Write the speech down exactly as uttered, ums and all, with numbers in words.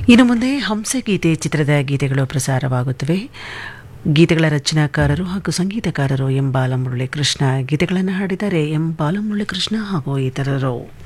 ಇನ್ನು ಮುಂದೆ ಹಂಸಗೀತೆ ಚಿತ್ರದ ಗೀತೆಗಳು ಪ್ರಸಾರವಾಗುತ್ತವೆ. ಗೀತೆಗಳ ರಚನಾಕಾರರು ಹಾಗೂ ಸಂಗೀತಕಾರರು ಎಂ ಬಾಲಮುರಳಿ ಕೃಷ್ಣ. ಗೀತೆಗಳನ್ನು ಹಾಡಿದ್ದಾರೆ ಎಂ ಬಾಲಮುರಳಿ ಕೃಷ್ಣ ಹಾಗೂ ಇತರರು.